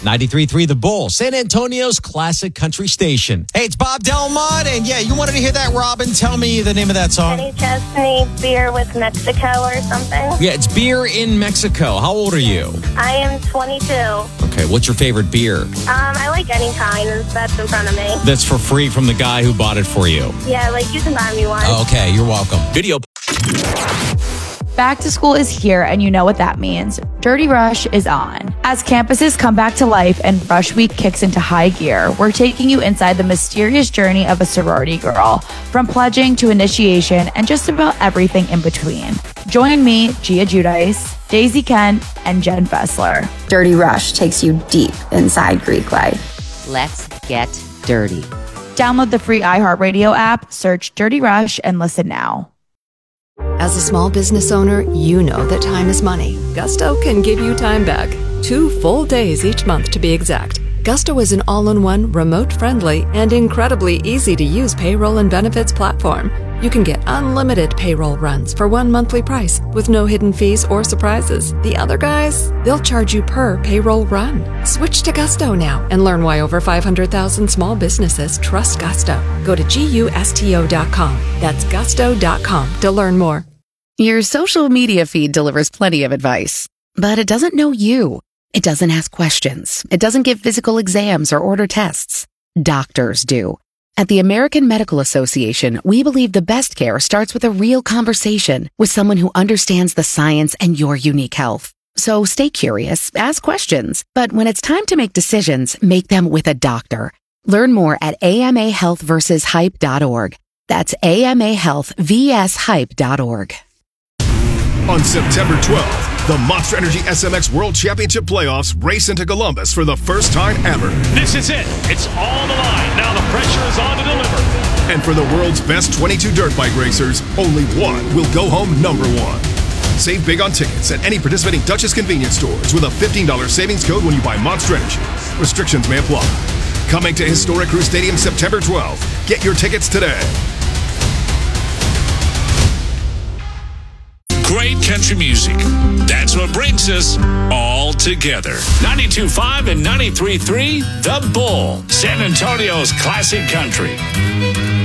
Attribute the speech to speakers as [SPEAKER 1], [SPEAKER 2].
[SPEAKER 1] 93.3 The Bull, San Antonio's classic country station. Hey, it's Bob Delmont, and yeah, you wanted to hear that, Robin. Tell me the name of that song.
[SPEAKER 2] Kenny Chesney, Beer with Mexico or something.
[SPEAKER 1] Yeah, it's Beer in Mexico. How old are you?
[SPEAKER 2] I am 22.
[SPEAKER 1] Okay, what's your favorite beer?
[SPEAKER 2] I like any kind that's in front of me.
[SPEAKER 1] That's for free from the guy who bought it for you.
[SPEAKER 2] Yeah, like you can buy me one.
[SPEAKER 1] Oh, okay, you're welcome. Video.
[SPEAKER 3] Back to school is here, and you know what that means. Dirty Rush is on. As campuses come back to life and Rush Week kicks into high gear, we're taking you inside the mysterious journey of a sorority girl, from pledging to initiation and just about everything in between. Join me, Gia Giudice, Daisy Kent, and Jen Fessler.
[SPEAKER 4] Dirty Rush takes you deep inside Greek life.
[SPEAKER 5] Let's get dirty.
[SPEAKER 3] Download the free iHeartRadio app, search Dirty Rush, and listen now.
[SPEAKER 6] As a small business owner, you know that time is money. Gusto can give you time back. 2 full days each month to be exact. Gusto is an all-in-one, remote-friendly, and incredibly easy-to-use payroll and benefits platform. You can get unlimited payroll runs for one monthly price with no hidden fees or surprises. The other guys, they'll charge you per payroll run. Switch to Gusto now and learn why over 500,000 small businesses trust Gusto. Go to GUSTO.com. That's Gusto.com to learn more.
[SPEAKER 7] Your social media feed delivers plenty of advice, but it doesn't know you. It doesn't ask questions. It doesn't give physical exams or order tests. Doctors do. At the American Medical Association, we believe the best care starts with a real conversation with someone who understands the science and your unique health. So stay curious, ask questions, but when it's time to make decisions, make them with a doctor. Learn more at amahealthversushype.org. That's amahealthvshype.org.
[SPEAKER 8] On September 12th, the Monster Energy SMX World Championship Playoffs race into Columbus for the first time ever.
[SPEAKER 9] This is it. It's all on the line. Now the pressure is on to deliver.
[SPEAKER 8] And for the world's best 22 dirt bike racers, only one will go home number one. Save big on tickets at any participating Duchess convenience stores with a $15 savings code when you buy Monster Energy. Restrictions may apply. Coming to Historic Crew Stadium September 12th. Get your tickets today.
[SPEAKER 10] Great country music. That's what brings us all together. 92.5 and 93.3 The Bull, San Antonio's classic country.